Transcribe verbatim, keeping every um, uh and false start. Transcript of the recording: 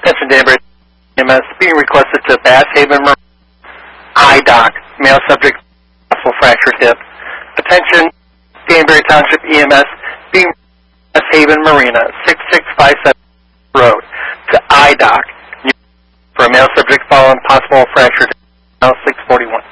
Attention Danbury E M S being requested to Bass Haven Marina, I dock, male subject, possible fractured hip. Attention Danbury Township E M S being Bass Haven Marina, six six five seven Road, to I dock for a male subject following possible fractured hip, six forty-one.